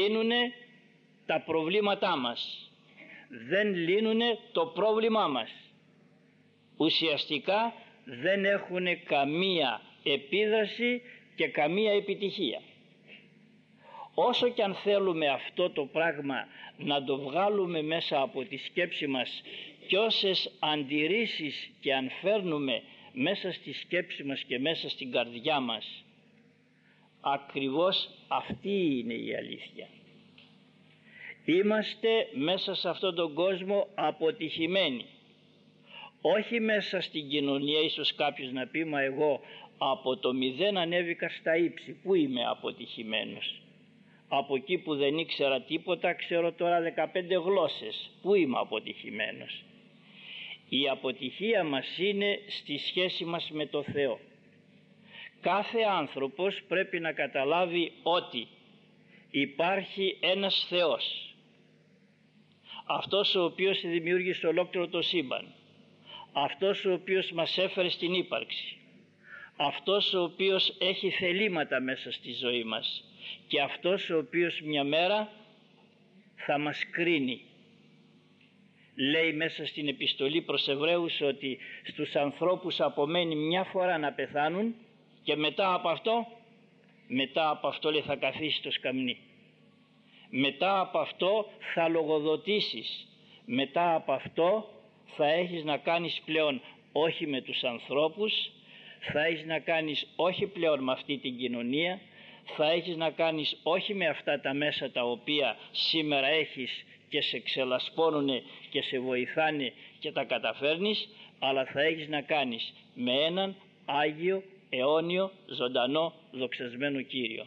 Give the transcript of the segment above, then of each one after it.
λύνουνε τα προβλήματά μας, δεν λύνουνε το πρόβλημά μας. Ουσιαστικά δεν έχουν καμία επίδραση και καμία επιτυχία. Όσο και αν θέλουμε αυτό το πράγμα να το βγάλουμε μέσα από τη σκέψη μας και όσες αντιρρήσεις και αν φέρνουμε μέσα στη σκέψη μας και μέσα στην καρδιά μας, ακριβώς αυτή είναι η αλήθεια. Είμαστε μέσα σε αυτόν τον κόσμο αποτυχημένοι. Όχι μέσα στην κοινωνία, ίσως κάποιος να πει, μα εγώ από το 0 ανέβηκα στα ύψη, πού είμαι αποτυχημένος? Από εκεί που δεν ήξερα τίποτα ξέρω τώρα 15 γλώσσες, πού είμαι αποτυχημένος? Η αποτυχία μας είναι στη σχέση μας με το Θεό. Κάθε άνθρωπος πρέπει να καταλάβει ότι υπάρχει ένας Θεός, αυτός ο οποίος δημιούργησε ολόκληρο το σύμπαν, αυτός ο οποίος μας έφερε στην ύπαρξη, αυτός ο οποίος έχει θελήματα μέσα στη ζωή μας και αυτός ο οποίος μια μέρα θα μας κρίνει. Λέει μέσα στην επιστολή προς Εβραίους ότι στους ανθρώπους απομένει μια φορά να πεθάνουν και μετά από αυτό λέει θα καθίσει στο σκαμνί. Μετά από αυτό θα λογοδοτήσεις. Μετά από αυτό θα έχεις να κάνεις πλέον όχι με τους ανθρώπους, θα έχεις να κάνεις όχι πλέον με αυτή την κοινωνία, θα έχεις να κάνεις όχι με αυτά τα μέσα τα οποία σήμερα έχεις και σε ξελασπώνουνε και σε βοηθάνε και τα καταφέρνεις, αλλά θα έχεις να κάνεις με έναν Άγιο, αιώνιο, ζωντανό, δοξασμένο Κύριο.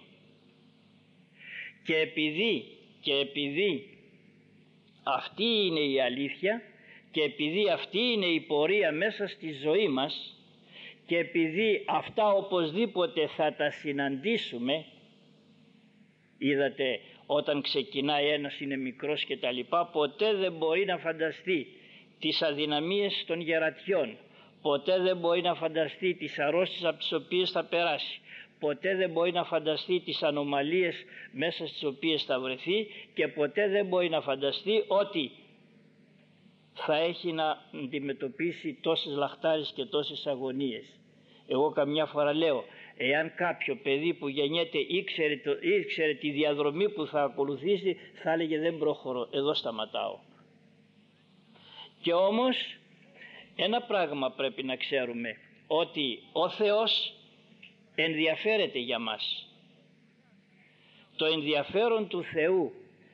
Και επειδή αυτή είναι η αλήθεια και επειδή αυτή είναι η πορεία μέσα στη ζωή μας και επειδή αυτά οπωσδήποτε θα τα συναντήσουμε, είδατε όταν ξεκινάει ένας είναι μικρός και τα λοιπά, ποτέ δεν μπορεί να φανταστεί τις αδυναμίες των γερατιών, ποτέ δεν μπορεί να φανταστεί τις αρρώστιες από τις οποίες θα περάσει, ποτέ δεν μπορεί να φανταστεί τις ανομαλίες μέσα στις οποίες θα βρεθεί και ποτέ δεν μπορεί να φανταστεί ότι θα έχει να αντιμετωπίσει τόσες λαχτάρες και τόσες αγωνίες. Εγώ καμιά φορά λέω, εάν κάποιο παιδί που γεννιέται ήξερε τη διαδρομή που θα ακολουθήσει, θα έλεγε δεν προχωρώ, εδώ σταματάω. Και όμως ένα πράγμα πρέπει να ξέρουμε, ότι ο Θεός ενδιαφέρεται για μας. Το ενδιαφέρον του Θεού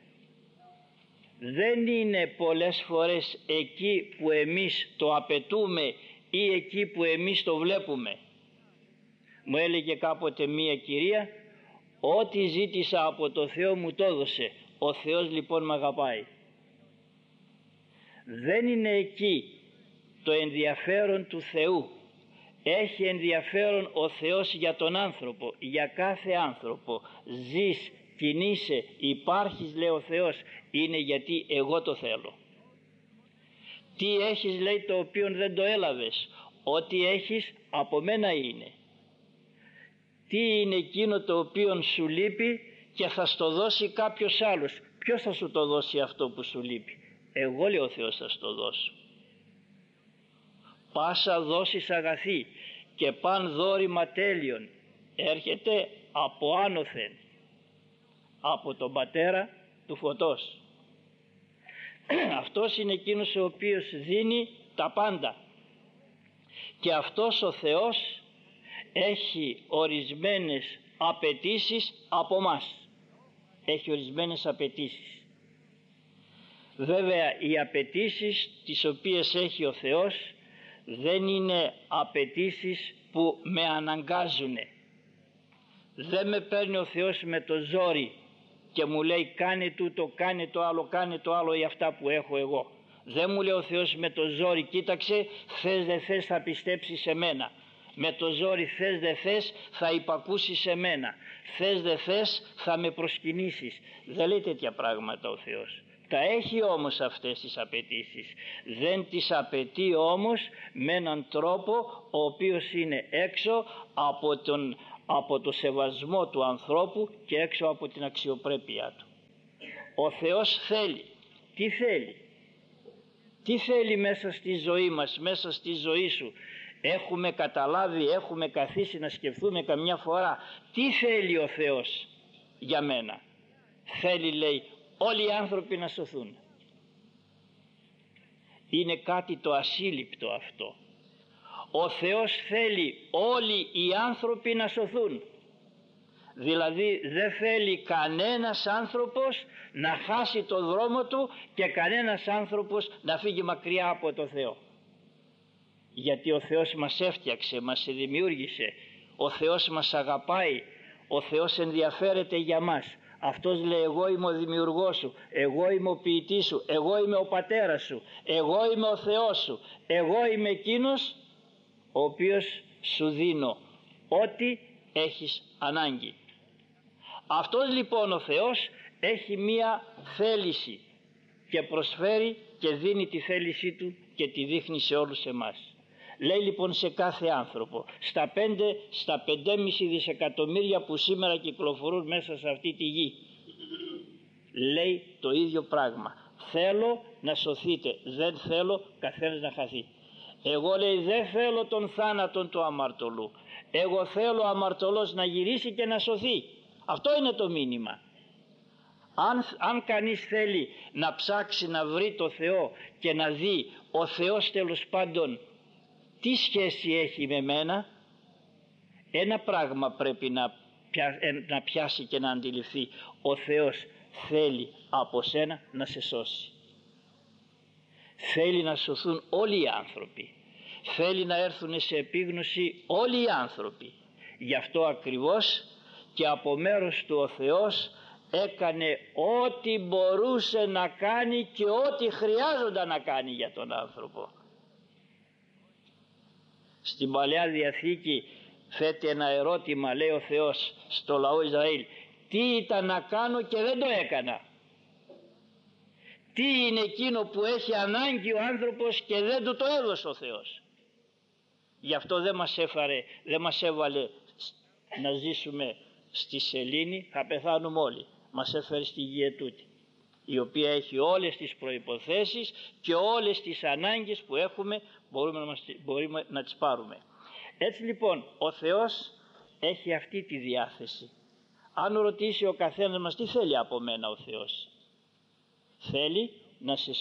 δεν είναι πολλές φορές εκεί που εμείς το απαιτούμε ή εκεί που εμείς το βλέπουμε. Μου έλεγε κάποτε μία κυρία, ό,τι ζήτησα από το Θεό μου το έδωσε, ο Θεός λοιπόν με αγαπάει. Δεν είναι εκεί το ενδιαφέρον του Θεού. Έχει ενδιαφέρον ο Θεός για τον άνθρωπο, για κάθε άνθρωπο. Ζεις, κινείσαι, υπάρχεις, λέει ο Θεός, είναι γιατί εγώ το θέλω. Τι έχεις, λέει, το οποίο δεν το έλαβες? Ό,τι έχεις από μένα είναι. Τι είναι εκείνο το οποίο σου λείπει και θα στο δώσει κάποιος άλλος? Ποιος θα σου το δώσει αυτό που σου λείπει? Εγώ, λέει ο Θεός, θα στο δώσω. Πάσα δόσεις αγαθή και παν δώρημα τέλειον έρχεται από άνωθεν, από τον Πατέρα του φωτός. Αυτός είναι εκείνος ο οποίος δίνει τα πάντα και αυτός ο Θεός έχει ορισμένες απαιτήσεις από μας. Έχει ορισμένες απαιτήσεις. Βέβαια οι απαιτήσεις τις οποίες έχει ο Θεός δεν είναι απαιτήσεις που με αναγκάζουνε. Δεν με παίρνει ο Θεός με το ζόρι και μου λέει κάνε τούτο, κάνε το άλλο ή αυτά που έχω εγώ. Δεν μου λέει ο Θεός με το ζόρι, κοίταξε, θες δεν θες θα πιστέψεις σε μένα. Με το ζόρι θες δεν θες θα υπακούσεις σε μένα. Θες δεν θες θα με προσκυνήσεις. Δεν λέει τέτοια πράγματα ο Θεός. Τα έχει όμως αυτές τις απαιτήσεις. Δεν τις απαιτεί όμως με έναν τρόπο ο οποίος είναι έξω από το σεβασμό του ανθρώπου και έξω από την αξιοπρέπειά του. Ο Θεός θέλει. Τι θέλει? Τι θέλει μέσα στη ζωή μας, μέσα στη ζωή σου? Έχουμε καταλάβει, έχουμε καθίσει να σκεφτούμε καμιά φορά τι θέλει ο Θεός για μένα? Θέλει, λέει, όλοι οι άνθρωποι να σωθούν. Είναι κάτι το ασύλληπτο αυτό. Ο Θεός θέλει όλοι οι άνθρωποι να σωθούν. Δηλαδή δεν θέλει κανένας άνθρωπος να χάσει το δρόμο του και κανένας άνθρωπος να φύγει μακριά από το Θεό. Γιατί ο Θεός μας έφτιαξε, μας δημιούργησε, ο Θεός μας αγαπάει, ο Θεός ενδιαφέρεται για μας. Αυτός λέει, εγώ είμαι ο δημιουργός σου, εγώ είμαι ο ποιητής σου, εγώ είμαι ο πατέρας σου, εγώ είμαι ο Θεός σου, εγώ είμαι εκείνος ο οποίος σου δίνω ό,τι έχεις ανάγκη. Αυτός λοιπόν ο Θεός έχει μία θέληση και προσφέρει και δίνει τη θέλησή του και τη δείχνει σε όλους εμάς. Λέει λοιπόν σε κάθε άνθρωπο, στα 5,5 δισεκατομμύρια που σήμερα κυκλοφορούν μέσα σε αυτή τη γη, λέει το ίδιο πράγμα. Θέλω να σωθείτε, δεν θέλω καθένας να χαθεί. Εγώ, λέει, δεν θέλω τον θάνατον του αμαρτωλού. Εγώ θέλω ο αμαρτωλός να γυρίσει και να σωθεί. Αυτό είναι το μήνυμα. Αν κανείς θέλει να ψάξει να βρει το Θεό και να δει ο Θεός τέλος πάντων τι σχέση έχει με μένα, ένα πράγμα πρέπει να πιάσει και να αντιληφθεί. Ο Θεός θέλει από σένα να σε σώσει. Θέλει να σωθούν όλοι οι άνθρωποι. Θέλει να έρθουν σε επίγνωση όλοι οι άνθρωποι. Γι' αυτό ακριβώς και από μέρος του ο Θεός έκανε ό,τι μπορούσε να κάνει και ό,τι χρειάζονταν να κάνει για τον άνθρωπο. Στην Παλαιά Διαθήκη θέτει ένα ερώτημα, λέει ο Θεός στο λαό Ισραήλ, τι ήταν να κάνω και δεν το έκανα? Τι είναι εκείνο που έχει ανάγκη ο άνθρωπος και δεν του το έδωσε ο Θεός? Γι' αυτό δεν μας έβαλε να ζήσουμε στη σελήνη, θα πεθάνουμε όλοι. Μας έφερε στη γη ετούτη, η οποία έχει όλες τις προϋποθέσεις και όλες τις ανάγκες που έχουμε, μπορούμε να τις πάρουμε. Έτσι λοιπόν ο Θεός έχει αυτή τη διάθεση. Αν ρωτήσει ο καθένας μας τι θέλει από μένα ο Θεός, θέλει να σε